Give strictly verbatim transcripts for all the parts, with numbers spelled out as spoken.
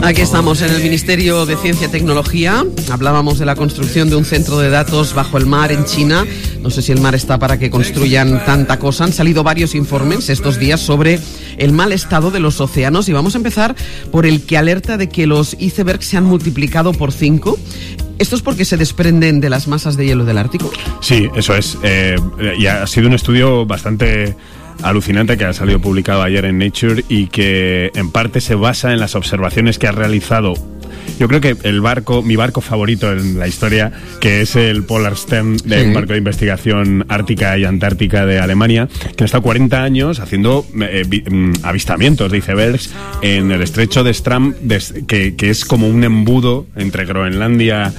Aquí estamos en el Ministerio de Ciencia y Tecnología. Hablábamos de la construcción de un centro de datos bajo el mar en China. No sé si el mar está para que construyan tanta cosa. Han salido varios informes estos días sobre el mal estado de los océanos y vamos a empezar por el que alerta de que los icebergs se han multiplicado por cinco. ¿Esto es porque se desprenden de las masas de hielo del Ártico? Sí, eso es. Eh, y ha sido un estudio bastante alucinante que ha salido publicado ayer en Nature y que en parte se basa en las observaciones que ha realizado, yo creo que el barco, mi barco favorito en la historia, que es el Polarstern, de sí. un barco de investigación ártica y antártica de Alemania, que ha estado cuarenta años haciendo eh, vi, avistamientos de icebergs en el estrecho de Stram, de, que, que es como un embudo entre Groenlandia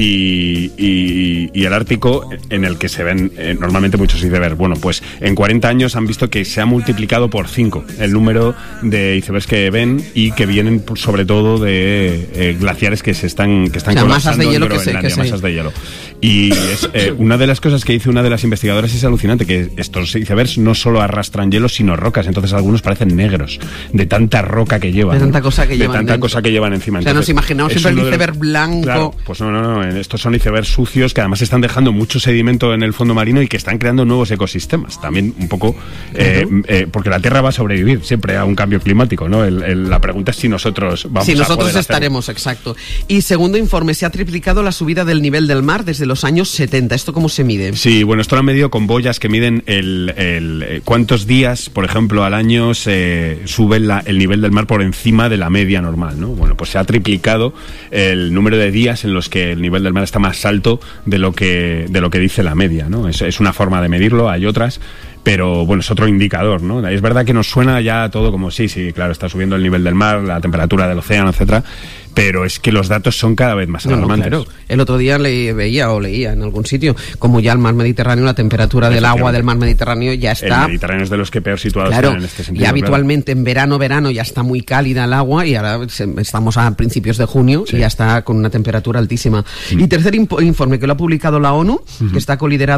y, y, y el Ártico, en el que se ven eh, normalmente muchos icebergs. Bueno, pues en cuarenta años han visto que se ha multiplicado por cinco el número de icebergs que ven y que vienen sobre todo de eh, glaciares que se están que están o sea, colapsando masas de hielo en Groenlandia, que se, que masas se... de hielo. Y es, eh, una de las cosas que dice una de las investigadoras es alucinante, que estos icebergs no solo arrastran hielo, sino rocas. Entonces algunos parecen negros de tanta roca que llevan. De tanta cosa que de llevan. tanta dentro. cosa que llevan encima. O sea, Entonces, nos imaginamos siempre el iceberg los... blanco. Claro, pues no, no, no. Estos son icebergs sucios que además están dejando mucho sedimento en el fondo marino y que están creando nuevos ecosistemas. También un poco, eh, uh-huh. eh, porque la Tierra va a sobrevivir siempre a un cambio climático, ¿no? El, el, la pregunta es si nosotros vamos si a nosotros poder estaremos, hacerlo. Exacto. Y segundo informe, se ha triplicado la subida del nivel del mar desde los años setenta. ¿Esto cómo se mide? Sí, bueno, esto lo han medido con boyas que miden el, el eh, cuántos días, por ejemplo, al año se sube la, el nivel del mar por encima de la media normal, ¿no? Bueno, pues se ha triplicado el número de días en los que el nivel del mar está más alto de lo que de lo que dice la media, ¿no? Es, es una forma de medirlo, hay otras, pero bueno, es otro indicador, ¿no? Es verdad que nos suena ya todo como sí, sí, claro, está subiendo el nivel del mar, la temperatura del océano, etcétera, pero es que los datos son cada vez más alarmantes. No, no, claro. El otro día le veía o leía en algún sitio como ya el mar Mediterráneo, la temperatura del agua del mar Mediterráneo ya está... El Mediterráneo es de los que peor situados claro, están en este sentido. Y habitualmente claro. en verano, verano ya está muy cálida el agua y ahora estamos a principios de junio sí. y ya está con una temperatura altísima. Mm. Y tercer imp- informe que lo ha publicado la ONU, uh-huh. que está coliderado